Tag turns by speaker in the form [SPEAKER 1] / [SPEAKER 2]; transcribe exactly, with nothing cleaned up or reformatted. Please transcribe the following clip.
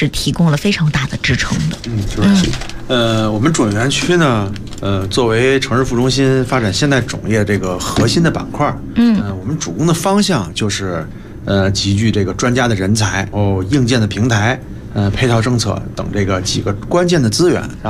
[SPEAKER 1] 是提供了非常大的支撑的。
[SPEAKER 2] 嗯，就是，嗯、呃，我们主园区呢，呃，作为城市副中心发展现代种业这个核心的板块，嗯、呃，我们主攻的方向就是，呃，集聚这个专家的人才，哦，硬件的平台，呃，配套政策等这个几个关键的资源。